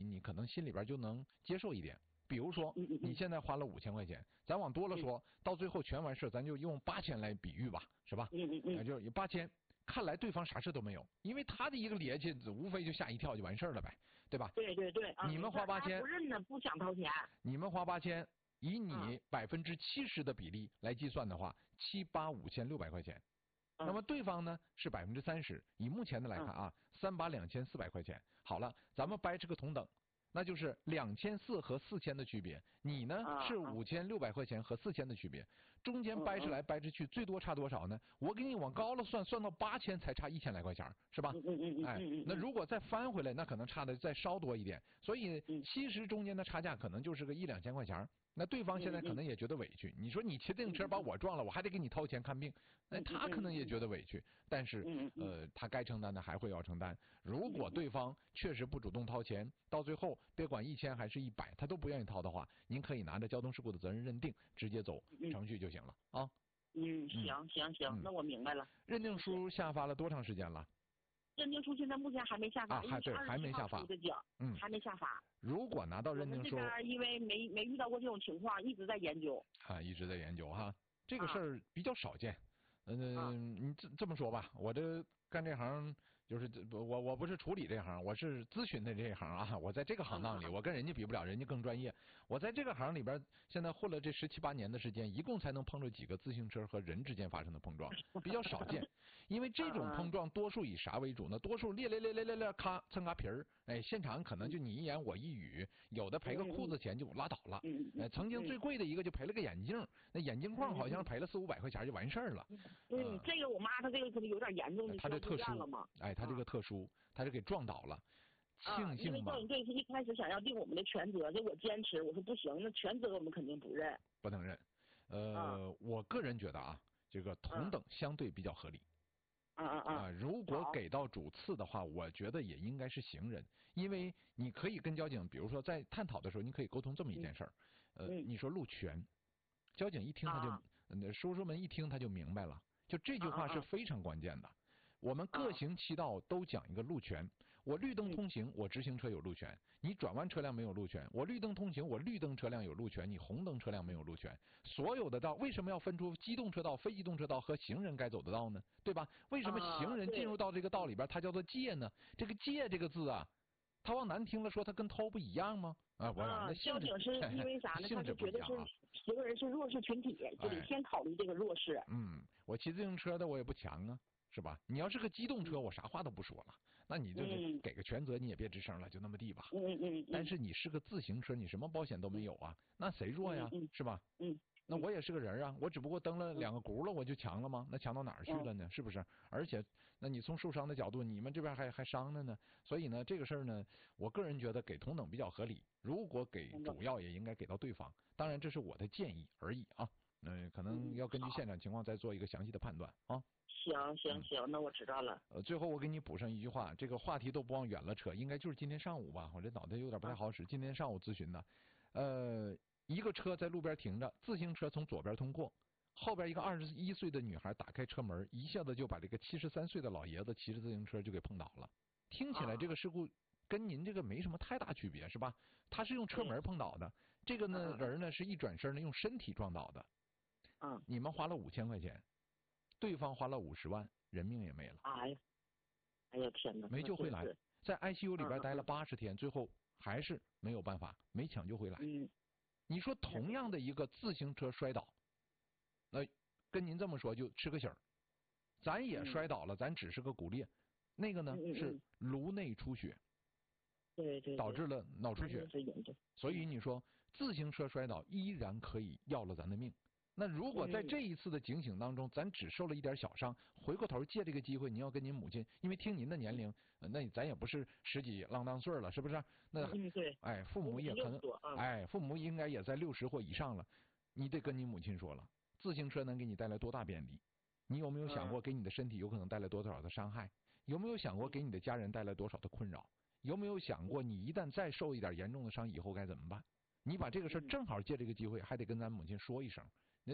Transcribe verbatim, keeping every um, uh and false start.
你可能心里边就能接受一点。比如说，你现在花了五千块钱，咱往多了说，到最后全完事，咱就用八千来比喻吧，是吧？ 嗯嗯嗯， 就是八千，看来对方啥事都没有，因为他的一个趔趄，无非就吓一跳就完事了呗，对吧？ 对对对， 你们花八千， 不认呢，不想掏钱。 你们花八千，以你百分之七十的比例来计算的话，七八五千六百块钱。那么对方呢是百分之三十，以目前的来看啊，三把两千四百块钱。好了，咱们掰这个同等。那就是两千四和四千的区别，你呢是五千六百块钱和四千的区别，中间掰扯来掰扯去，最多差多少呢？我给你往高了算，算到八千才差一千来块钱，是吧？哎，那如果再翻回来，那可能差的再稍多一点，所以其实中间的差价可能就是个一两千块钱。那对方现在可能也觉得委屈，你说你骑自行车把我撞了，我还得给你掏钱看病，那他可能也觉得委屈，但是呃，他该承担的还会要承担。如果对方确实不主动掏钱，到最后别管一千还是一百，他都不愿意掏的话，您可以拿着交通事故的责任认定直接走程序就行了啊。 嗯，行行行，那我明白了。 认定书下发了多长时间了？ 认定书现在目前还没下发， 啊，还对，还没下发。 嗯，还没下发。 如果拿到认定书， 我们这边因为没没遇到过这种情况，一直在研究。 啊，一直在研究哈，这个事儿比较少见。嗯、啊呃，你这这么说吧，我这干这行就是我我不是处理这行，我是咨询的这一行啊。我在这个行当里，我跟人家比不了，人家更专业。我在这个行里边，现在混了这十七八年的时间，一共才能碰着几个自行车和人之间发生的碰撞，比较少见。因为这种碰撞多数以啥为主呢？多数咧咧咧咧咧咧，咔蹭个皮儿，哎，现场可能就你一言我一语，有的赔个裤子钱就拉倒了。哎，曾经最贵的一个就赔了个眼镜，那眼镜框好像赔了四五百块钱就完事儿了。 嗯，这个我妈她这个可能有点严重， 她这特殊了嘛？哎，他这个特殊，他是给撞倒了。庆幸吧。因为交警队是一开始想要定我们的全责，这我坚持，我说不行，那全责我们肯定不认。 不能认。呃，我个人觉得啊，这个同等相对比较合理。 啊啊啊！如果给到主次的话，我觉得也应该是行人，因为你可以跟交警，比如说在探讨的时候，你可以沟通这么一件事儿。呃，你说路权，交警一听他就，叔叔们一听他就明白了，就这句话是非常关键的。我们各行其道都讲一个路权，我绿灯通行，我直行车有路权；你转弯车辆没有路权。我绿灯通行，我绿灯车辆有路权，你红灯车辆没有路权。所有的道为什么要分出机动车道、非机动车道和行人该走的道呢？对吧？为什么行人进入到这个道里边，它叫做界呢？这个界这个字啊，它往难听了说，它跟偷不一样吗？啊，我啊，交警是因为啥呢？他是觉得是行人是弱势群体，就得先考虑这个弱势。 嗯，我骑自行车的我也不强啊。是吧？你要是个机动车，我啥话都不说了，那你就是给个全责，你也别吱声了，就那么地吧。 嗯嗯。 但是你是个自行车，你什么保险都没有啊，那谁弱呀？是吧？ 嗯。 那我也是个人啊，我只不过蹬了两个轱辘，我就强了吗？那强到哪儿去了呢？是不是？而且，那你从受伤的角度，你们这边还还伤了呢。所以呢，这个事儿呢，我个人觉得给同等比较合理。如果给主要，也应该给到对方。当然，这是我的建议而已啊。嗯，可能要根据现场情况再做一个详细的判断啊。 行行行，那我知道了。 呃，最后我给你补上一句话，这个话题都不往远了扯，应该就是今天上午吧，我这脑袋有点不太好使。今天上午咨询的，呃，一个车在路边停着，自行车从左边通过，后边一个二十一岁的女孩打开车门，一下子就把这个七十三岁的老爷子骑着自行车就给碰倒了。听起来这个事故跟您这个没什么太大区别，是吧？他是用车门碰倒的，这个呢人呢是一转身呢用身体撞倒的。 嗯， 你们花了五千块钱。对方花了五十万，人命也没了。 哎呀，哎呀天哪， 没救回来，在 I C U 里边待了八十天，最后还是没有办法，没抢救回来。 嗯， 你说同样的一个自行车摔倒，那跟您这么说就吃个喜儿，咱也摔倒了，咱只是个骨裂，那个呢是颅内出血， 对对， 导致了脑出血。所以你说自行车摔倒依然可以要了咱的命。那如果在这一次的警醒当中，咱只受了一点小伤，回过头借这个机会，您要跟您母亲，因为听您的年龄，那咱也不是十几浪当岁了，是不是？那哎，父母也可能，哎，父母应该也在六十或以上了，你得跟你母亲说了，自行车能给你带来多大便利？你有没有想过给你的身体有可能带来多少的伤害？有没有想过给你的家人带来多少的困扰？有没有想过你一旦再受一点严重的伤，以后该怎么办？你把这个事儿正好借这个机会，还得跟咱母亲说一声。